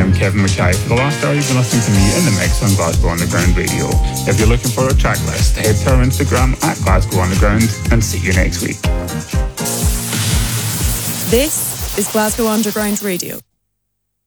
am Kevin Mackay. For the last hour, you've been listening to me in the mix on Glasgow Underground Radio. If you're looking for a track list, head to our Instagram at Glasgow Underground and see you next week. This is Glasgow Underground Radio.